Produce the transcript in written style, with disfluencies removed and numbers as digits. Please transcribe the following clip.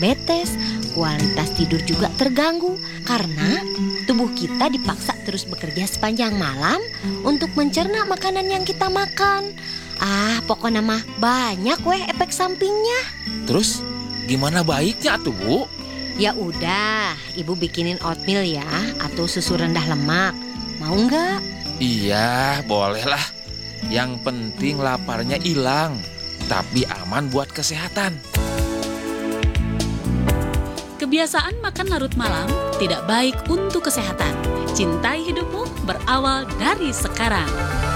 diabetes, kualitas tidur juga terganggu karena tubuh kita dipaksa terus bekerja sepanjang malam untuk mencerna makanan yang kita makan. Pokoknya mah banyak efek sampingnya. Terus gimana baiknya tuh, Bu? Ya udah, Ibu bikinin oatmeal ya atau susu rendah lemak. Mau nggak? Iya, bolehlah. Yang penting laparnya hilang, tapi aman buat kesehatan. Kebiasaan makan larut malam tidak baik untuk kesehatan. Cintai hidupmu berawal dari sekarang.